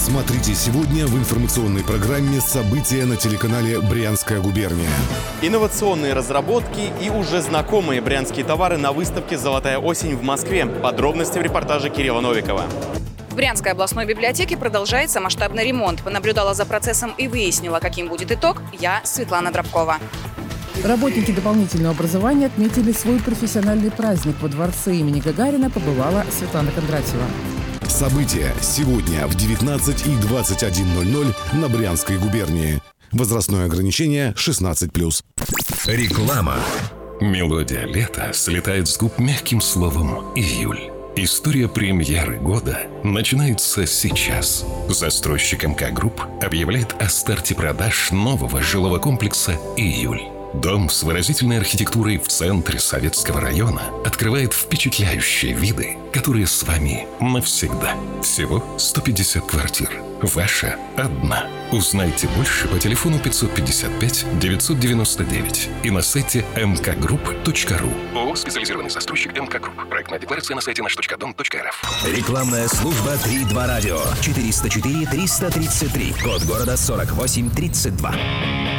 Смотрите сегодня в информационной программе «События» на телеканале «Брянская губерния». Инновационные разработки и уже знакомые брянские товары на выставке «Золотая осень» в Москве. Подробности в репортаже Кирилла Новикова. В Брянской областной библиотеке продолжается масштабный ремонт. Понаблюдала за процессом и выяснила, каким будет итог, я, Светлана Дробкова. Работники дополнительного образования отметили свой профессиональный праздник. Во дворце имени Гагарина побывала Светлана Кондратьева. События сегодня в 19 и 21:00 на Брянской губернии. Возрастное ограничение 16+. Реклама. Мелодия лета слетает с губ мягким словом «июль». История премьеры года начинается сейчас. Застройщик МК Групп объявляет о старте продаж нового жилого комплекса «Июль». Дом с выразительной архитектурой в центре Советского района открывает впечатляющие виды, которые с вами навсегда. Всего 150 квартир. Ваша одна. Узнайте больше по телефону 555 999 и на сайте mkgroup.ru. ООО «Специализированный застройщик МК Групп». Проектная декларация на сайте наш.дом.рф. Рекламная служба 3-2 радио. 404 333. Код города 4832.